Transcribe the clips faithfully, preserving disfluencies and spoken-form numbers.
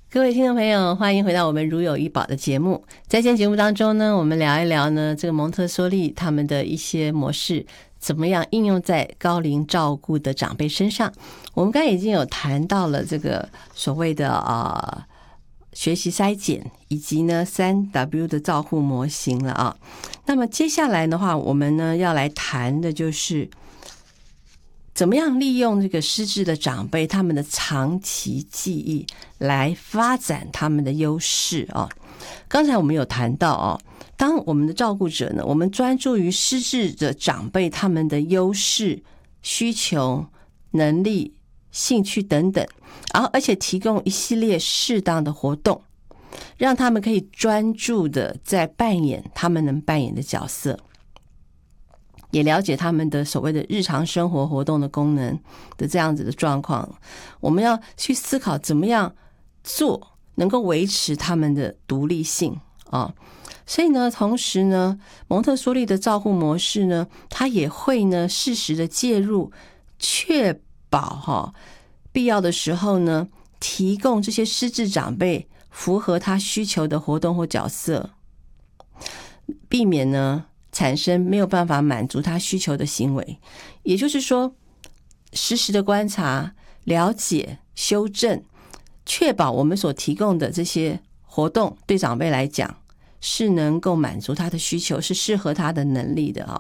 各位听众朋友，欢迎回到我们如有医保的节目。在今天节目当中呢，我们聊一聊呢这个蒙特梭利他们的一些模式怎么样应用在高龄照顾的长辈身上。我们刚才已经有谈到了这个所谓的呃学习筛检以及呢 三 W 的照护模型了啊。那么接下来的话，我们呢要来谈的就是怎么样利用这个失智的长辈他们的长期记忆来发展他们的优势啊？刚才我们有谈到哦，当我们的照顾者呢，我们专注于失智的长辈他们的优势、需求、能力、兴趣等等，然后而且提供一系列适当的活动，让他们可以专注的在扮演他们能扮演的角色。也了解他们的所谓的日常生活活动的功能的这样子的状况，我们要去思考怎么样做能够维持他们的独立性啊。所以呢，同时呢，蒙特梭利的照护模式呢，它也会呢适时的介入，确保哈必要的时候呢，提供这些失智长辈符合他需求的活动或角色，避免呢产生没有办法满足他需求的行为。也就是说，实时的观察、了解、修正，确保我们所提供的这些活动对长辈来讲是能够满足他的需求，是适合他的能力的啊。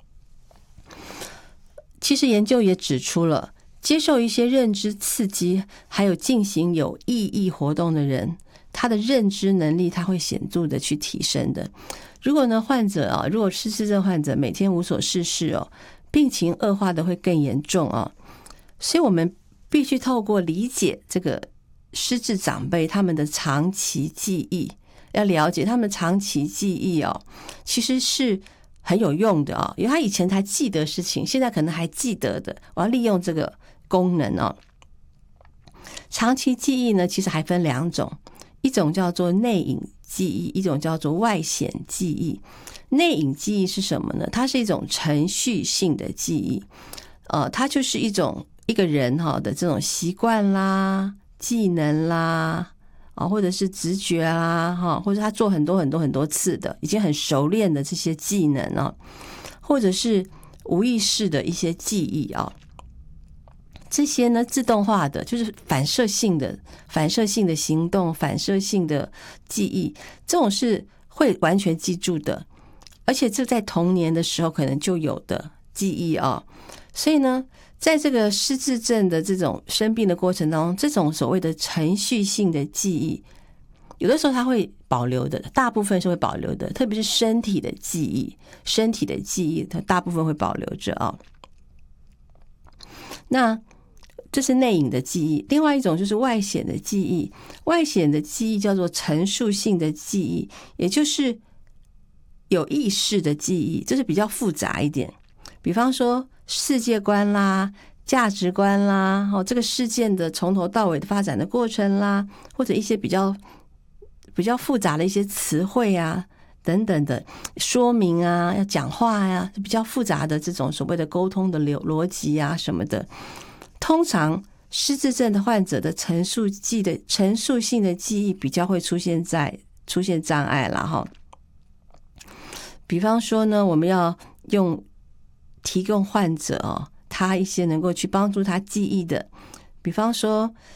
其实研究也指出了，接受一些认知刺激，还有进行有意义活动的人，他的认知能力他会显著的去提升的。如果呢，患者啊，如果失智症患者每天无所事事哦，病情恶化的会更严重哦。所以我们必须透过理解这个失智长辈他们的长期记忆，要了解他们长期记忆哦，其实是很有用的哦，因为他以前才记得事情，现在可能还记得的，我要利用这个功能哦。长期记忆呢，其实还分两种，一种叫做内隐记忆，一种叫做外显记忆。内隐记忆是什么呢？它是一种程序性的记忆，呃，它就是一种一个人哈的这种习惯啦、技能啦，啊，或者是直觉啦，哈，或者他做很多很多很多次的，已经很熟练的这些技能啊，或者是无意识的一些记忆啊。这些呢，自动化的就是反射性的、反射性的行动、反射性的记忆，这种是会完全记住的，而且这在童年的时候可能就有的记忆啊。所以呢，在这个失智症的这种生病的过程当中，这种所谓的程序性的记忆，有的时候它会保留的，大部分是会保留的，特别是身体的记忆，身体的记忆它大部分会保留着啊。那这是内隐的记忆，另外一种就是外显的记忆。外显的记忆叫做陈述性的记忆，也就是有意识的记忆，这是比较复杂一点。比方说世界观啦、价值观啦，哦，这个事件的从头到尾的发展的过程啦，或者一些比较比较复杂的一些词汇啊等等的说明啊，要讲话呀、啊，比较复杂的这种所谓的沟通的流逻辑啊什么的。通常失智症的患者的陈述记的陈述性的记忆比较会出现在出现障碍啦哈。比方说呢，我们要用提供患者哦，他一些能够去帮助他记忆的，比方说